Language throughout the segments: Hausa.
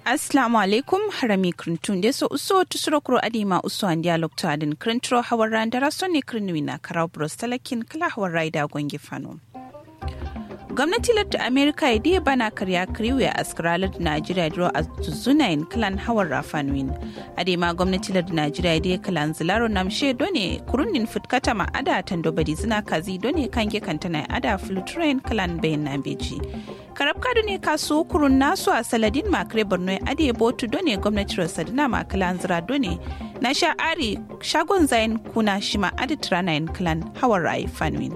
Assalamu alaikum harami krintun de so uso tusuro kuro adima uso an dialog to adin krintro hawaran dara sonni krinwina karau bros talakin kala hawarai da gongi fano. Gwamnati lardin Amerika ya diya bana karya kiriwe a askaralar Najeriya duro a zunayin kalan hawar rafanwin. Adema gwamnati lardin Najeriya ya diya kalan zilaro namshe done kurunin futkata ma ada tando badi zina kazi done kange kantana ada flutrain kalan bayan nambeji. Karab kadu ne kasu kurun nasu a saladin makare borno ya adiye botu done gwamnati rosadina ma kalan zira done na sha'ari shagon zayin kuna shima aditranayin kalan hawar rafanwin.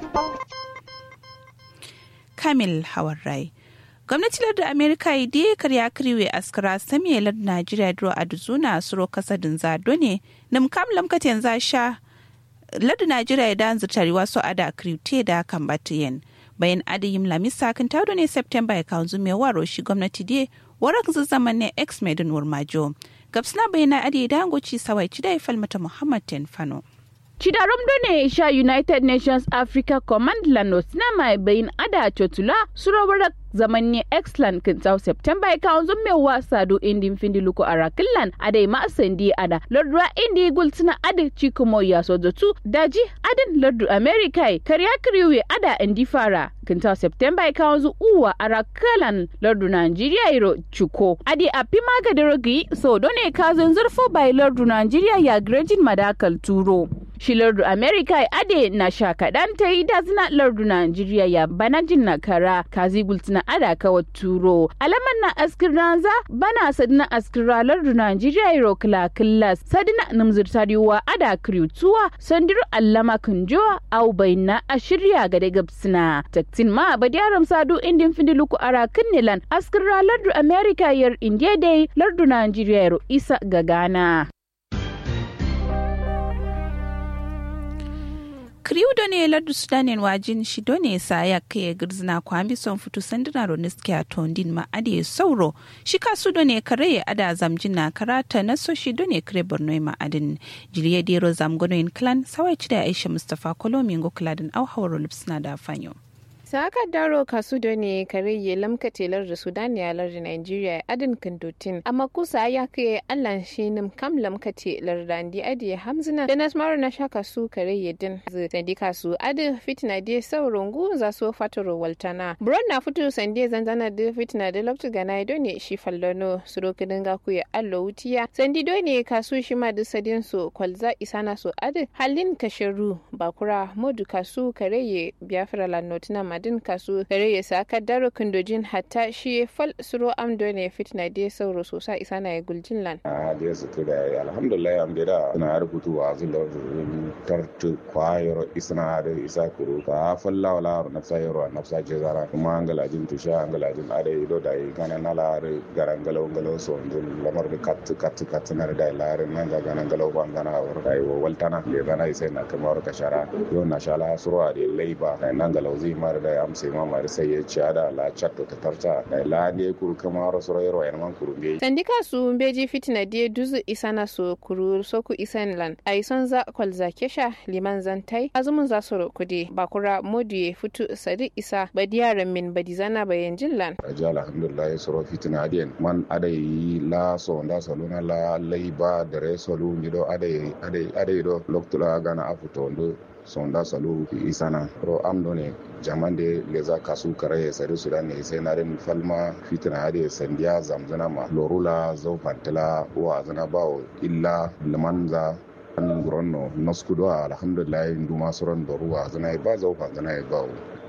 Kamil Hawarrai. Gwamnatin lardin Amerika ya diya karya kiriwe askara samiya lardin Najeriya duro a duzuna suro kasadin zado ne nimkam lamkaten za sha lardin Najeriya ya dan zirtari wasu ada kriwte da kan batiyen. Bayan adiyim lamisa kan tado ne September ya kawo zume waro shi gwamnati diya warak zaman ne ex-medin wurmajo. Gabsina bayana adiye da hangoci sawai cida ya falmata Muhammad Tenfano. Chidarom done isha United Nations Africa Command Lano sinama bayin ada chotula surawara zamanni excellent kintaw September ya kawo zumme wasa do indin findi luko arakillan adai ma sandi ada lordra indi gultina ada chikumo ya sojotu daji adin lordu America kariya kriwe ada indi fara kintaw September ya kawo zu uwa arakilan lordu Nigeria iro chuko adi apima gadarogi so done kazan zurfo by lordu Nigeria ya grejin madakal turo shi lardu Amerika ade na sha kaɗan ta yi da zina lardu Najeriya ya banajin na kara kazi gultina ada kawa turo. Alaman na askirranza bana sadina askirra lardu Najeriya iro kila sadina namzirtariwa ada kriutuwa sandiru allama kunjowa au bayna a shirya ga daga sina. Taktin ma badiyaram sadu indin findiluku ara kinnilan askirra lardu Amerika yar indiya dai lardu Najeriya iro isa gagana. Kriudo ne lardu Sudanin wajin shi done sa ya kai girzina kwambi son fito sandina roniski a tondin ma ade sauro shi kasu done kare ada zamjina karata na so shi done kare borno ma adin jiliye dero zamgono in clan sawai cida Aisha Mustafa Kolomi ngo kladin au hawro lipsna da fanyo. Saka daro kasu da ne kare ya lamka telar da Sudan ya lar da Nigeria adin kandotin amma kusa ya kai Allah shi nim kam lamka telar da andi adi hamzina da nasmaru na shaka su kare ya din sandi kasu adi fitna de saurungu za su fatoro waltana buron na fito sandi zanzana da fitna da loktu gana do ne shi fallono suro kidin ga ku ya allo wutiya sandi do ne kasu shi ma da sadin su kwalza isana su adi halin kashiru bakura modu kasu kare ya biafra lanotina din kasu kare ya saka daro kundojin hatta shi fal suro amdo ne fitna dai sauro sosa isa na guljin lan dai su da alhamdulillah am da na rubutu wa zulo tartu kwayro isna da isa kuru ka falla wala nafsa yaro nafsa jezara kuma angalajin tusha angalajin ade do dai kana nala garangalo ngalo so ndul lamar da kat na da lare nan ga garangalo bangana wor dai waltana le bana isa na kamar kashara yo na shala suro ade leiba nan galo zai mar da amse ma mari sai ya ci ada la chatto ta tarta da la de kuru kamar soroyro en man kuru be sandika su beji fitina de duzu isana so kuru soku isanlan ai son za kwalza kesha liman zantai azumun za soro kudi bakura modi futu sadi isa badiyaran min badizana bayan jinlan ajal alhamdulillah soro fitina adien man adai la so nda saluna la leiba da resolu nido adai do loktula gana afuto ndo sonda salu isana ro amdo ne jamande leza kasu kare sare sudan ne sai na den falma fitina hade sandiya zamzana ma lorula zo fantala wa zana bawo illa limanza an gronno naskudo alhamdulillah nduma soron doruwa zana ba zo fantana bawo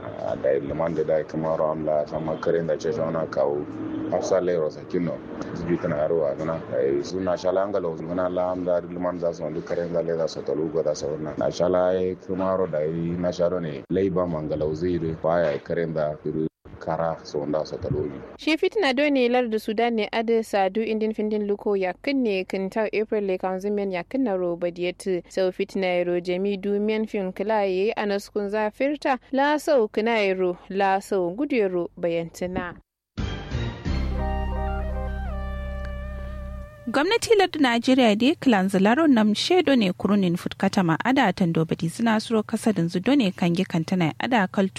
da limande da kamar amla sama kare da ce shona kawo afsale rosa kino zibitana arwa zana suna shalangalo zuna lamda limanza so ndu kare ngale da sotalu goda sawna na shala kumaro da na sharo ne leiba mangalo zire baya kare da kara so nda sotalu shi fitna do ne lar da Sudan ne ade sadu indin findin luko ya kinne kinta April le kanzumen ya kinna ro badiyat so fitna ro jami du men fin klaye anaskun zafirta la so kina ro la so gudero bayantina. Gwamnati lardin Najeriya da kilan zalaro nam shedo ne kurunin futkata ma ada tando badi suna suro kasadin zudo ne kange kantana ada kaltu